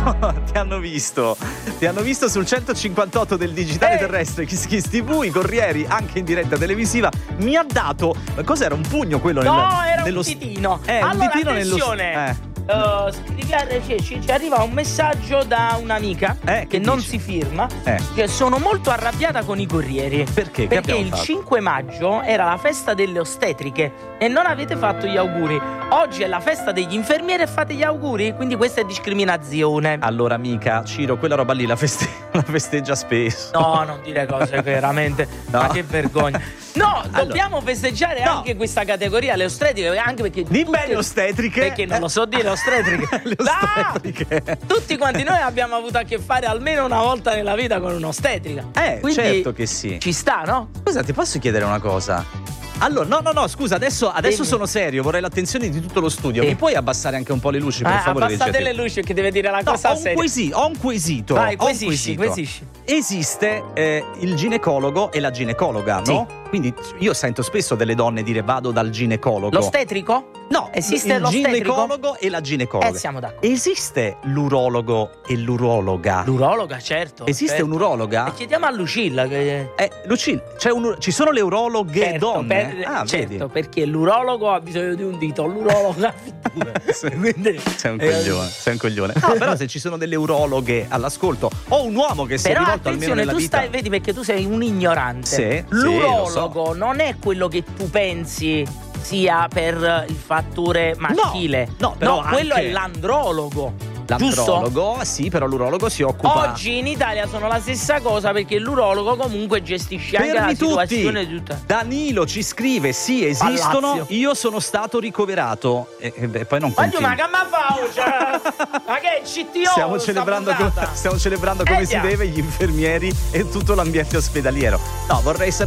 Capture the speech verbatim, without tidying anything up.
ti hanno visto. Ti hanno visto sul centocinquantotto del digitale Eh. terrestre Kiss Kiss T V, i Corrieri anche in diretta televisiva. Mi ha dato, cos'era, un pugno quello No, nel, era nello un st- ditino. Eh, un Allora, ditino nello st- attenzione. eh. Uh, scriviate, ci, ci, ci arriva un messaggio da un'amica Eh, che, che non dice? si firma, Eh. che sono molto arrabbiata con i corrieri. Perché? Che Perché abbiamo il fatto? cinque maggio era la festa delle ostetriche e non avete fatto gli auguri. Oggi è la festa degli infermieri e fate gli auguri, quindi questa è discriminazione. Allora, amica, Ciro, quella roba lì la, feste- la festeggia spesso. No, non dire cose veramente. No. Ma che vergogna. No, Allora. dobbiamo festeggiare No. anche questa categoria, le ostetriche, anche perché Di tutte- bene ostetriche. Perché non lo so dire, ostetriche. Le Ah! ostetriche. Tutti quanti noi abbiamo avuto a che fare almeno una volta nella vita con un'ostetrica. Eh, Quindi certo che sì. ci sta, no? Scusa, ti posso chiedere una cosa? Allora, no, no, no, scusa, adesso, adesso Dimmi. sono serio, vorrei l'attenzione di tutto lo studio. Sì. Mi puoi abbassare anche un po' le luci, per Ah, favore? abbassate Regia? le luci che deve dire la No, cosa ho un, seria. quesi- ho un quesito. Vai, ho un quesisci, quesito. quesisci. Esiste eh, il ginecologo e la ginecologa, no? Sì. Quindi io sento spesso delle donne dire vado dal ginecologo. L'ostetrico? No, Esiste il l'ostetrico? ginecologo e la ginecologa. Eh, siamo d'accordo. Esiste l'urologo e l'urologa? L'urologa, certo. Esiste certo. un'urologa? E chiediamo a Lucilla che... Eh, Lucilla, c'è un, ci sono le urologhe Certo, donne? per- ah, certo, vedi? perché l'urologo ha bisogno di un dito, l'urologa Quindi- Sei un eh, coglione, sei un coglione. No, però se ci sono delle urologhe all'ascolto o un uomo che si è Però rivolto almeno attenzione, nella tu vita. stai, vedi, perché tu sei un ignorante. Sì, sì, L'urologo lo so. non è quello che tu pensi sia per il fattore maschile. no, però quello anche- è l'andrologo. L'andrologo, sì, però l'urologo si occupa. Oggi in Italia sono la stessa cosa perché l'urologo comunque gestisce anche la Fermi situazione tutti. tutta. Danilo ci scrive: sì, esistono. Lazio. Io sono stato ricoverato. E, e beh, poi non Ma tu, continua. ma che ma fa? Cioè, ma che è il C T O? Stiamo sta celebrando, puntata? come, stiamo celebrando come Eh, si già. deve gli infermieri e tutto l'ambiente ospedaliero. No, vorrei sapere.